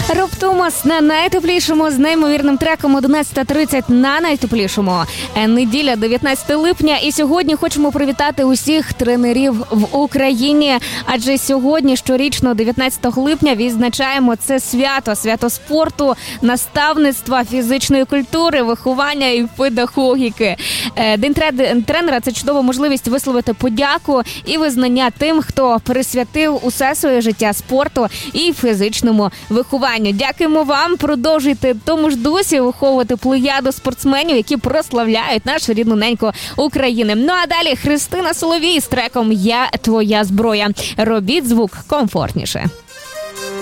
Роптомас на найтеплішому з неймовірним треком 11:30 на найтеплішому. Неділя, 19 липня. І сьогодні хочемо привітати усіх тренерів в Україні. Адже сьогодні, щорічно, 19 липня, відзначаємо це свято спорту, наставництва, фізичної культури, виховання і педагогіки. День тренера – це чудова можливість висловити подяку і визнання тим, хто присвятив усе своє життя спорту і фізичному вихованню. Дякуємо вам. Продовжуйте тому ж дусі виховувати плеяду спортсменів, які прославляють нашу рідну неньку України. Ну а далі Христина Соловій з треком «Я твоя зброя». Робіть звук комфортніше.